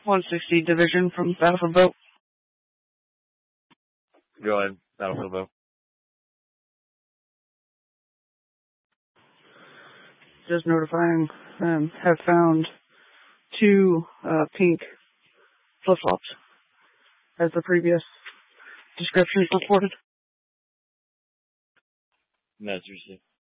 160 Division from Battlefield Boat. Go ahead, Battlefield Boat. Just notifying have found 2 pink flip-flops, as the previous descriptions reported. That's received.